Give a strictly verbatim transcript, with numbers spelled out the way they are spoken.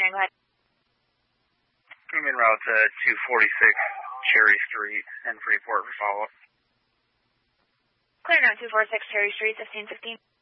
engineering, go ahead. I'm en route to two forty-six Cherry Street in Freeport for follow-up. Clear now, two forty-six Cherry Street, fifteen fifteen.